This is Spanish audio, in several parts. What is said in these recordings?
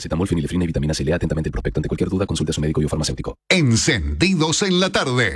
Paracetamol, fenilefrina y vitamina C. Lea atentamente el prospecto. Ante cualquier duda, consulte a su médico y o farmacéutico. Encendidos en la tarde.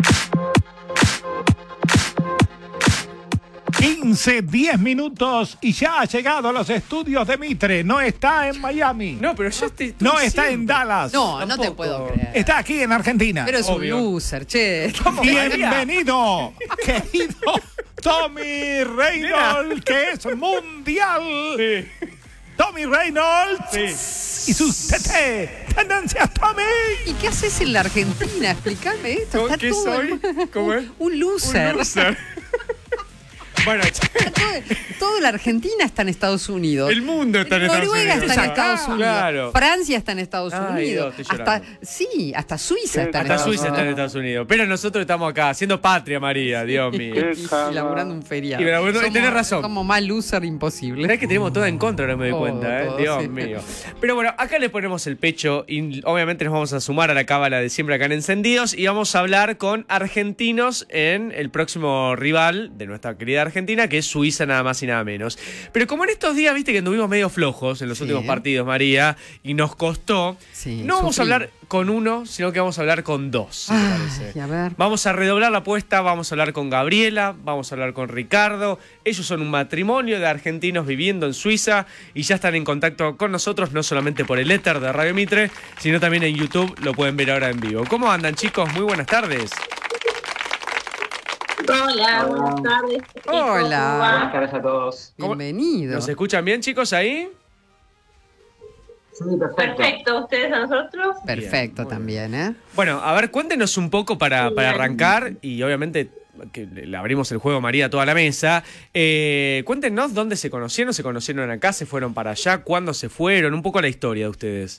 10 minutos y ya ha llegado a los estudios de Mitre. No está en Miami. No, pero yo estoy No está siempre. en Dallas. No, no te Tampoco. puedo creer. Está aquí en Argentina. Pero es Obvio. un loser, che. Bienvenido, querido Tommy Reynolds, que es mundial. Tommy Reynolds y sus tendencias, Tommy. ¿Y qué haces en la Argentina? Explícame esto. ¿Cómo Está que todo soy? ¿Cómo es? Un loser. Un loser. Bueno, Toda la Argentina está en Estados Unidos. el mundo está en Estados Noruega Unidos. está en Estados Unidos. Claro. Francia está en Estados Ay, Unidos. Dios, estoy llorando. Hasta Suiza está en Hasta Estados Suiza está en Unidos. Estados Unidos. Pero nosotros estamos acá, haciendo patria, María, Dios mío. Y laburando un feriado. Y laburando- tenés razón. Como más loser imposible. Sabés que tenemos todo en contra, ahora me doy Todo, cuenta, ¿eh? todo, Dios sí. mío. Pero bueno, acá le ponemos el pecho y obviamente nos vamos a sumar a la cábala de siempre acá en Encendidos y vamos a hablar con argentinos en el próximo rival de nuestra querida Argentina, que es Suiza, nada más y nada menos. Pero como en estos días, viste que anduvimos medio flojos en los Sí. últimos partidos, María, y nos costó, Sí, no vamos a sufrí. hablar con uno, sino que vamos a hablar con dos, si te parece. Ay, a ver. Vamos a redoblar la apuesta, vamos a hablar con Gabriela, vamos a hablar con Ricardo. Ellos son un matrimonio de argentinos viviendo en Suiza y ya están en contacto con nosotros, no solamente por el éter de Radio Mitre, sino también en YouTube, lo pueden ver ahora en vivo. ¿Cómo andan, chicos? Muy buenas tardes. Hola, buenas tardes. Hola. Buenas tardes a todos. ¿Cómo- Bienvenido. ¿Nos escuchan bien, chicos, ahí? Sí, perfecto. Perfecto, ¿ustedes a nosotros? Perfecto Bien, muy también, ¿eh? Bueno, a ver, cuéntenos un poco para arrancar y obviamente que le abrimos el juego, María, a toda la mesa. Cuéntenos dónde se conocieron acá, se fueron para allá, cuándo se fueron, un poco la historia de ustedes.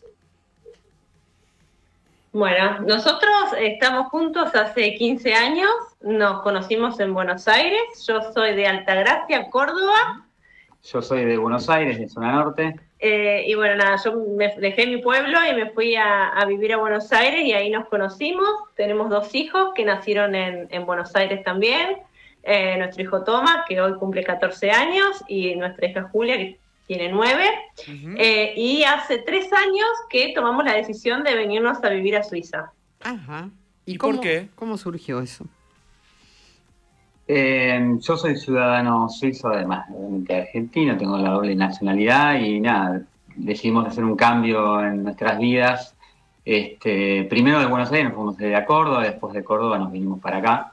Bueno, nosotros estamos juntos hace 15 años, nos conocimos en Buenos Aires, yo soy de Altagracia, Córdoba, Yo soy de Buenos Aires, de zona norte. y bueno, nada, yo dejé mi pueblo y me fui a vivir a Buenos Aires y ahí nos conocimos, tenemos 2 hijos que nacieron en Buenos Aires también, nuestro hijo Tomás, que hoy cumple 14 años, y nuestra hija Julia, que tiene 9, y hace 3 años que tomamos la decisión de venirnos a vivir a Suiza. Ajá. ¿Y por qué? ¿Cómo surgió eso? Yo soy ciudadano suizo, además de argentino, tengo la doble nacionalidad y nada, decidimos hacer un cambio en nuestras vidas. Primero de Buenos Aires nos fuimos a Córdoba, después de Córdoba nos vinimos para acá,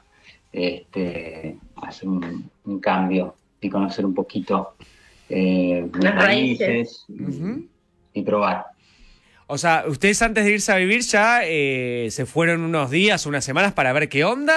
hacer un cambio y conocer un poquito las raíces y probar. O sea, ustedes antes de irse a vivir ya se fueron unos días, unas semanas para ver qué onda.